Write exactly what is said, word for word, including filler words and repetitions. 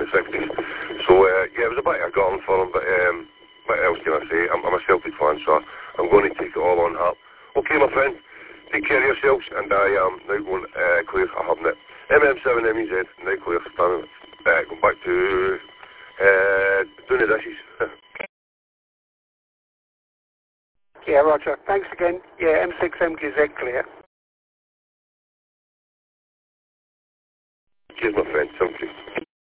in the sixties. So, uh, yeah, it was a bit of a gone for him, but um, what else can I say? I'm, I'm a Celtic fan, so I'm going to take it all on heart. Okay, my friend, take care of yourselves, and I am now going to uh, clear a hub net. M M seven M E Z, now clear, standing, uh, going back to uh, doing the dishes. Yeah, Roger. Thanks again. Yeah, M six M G Z clear.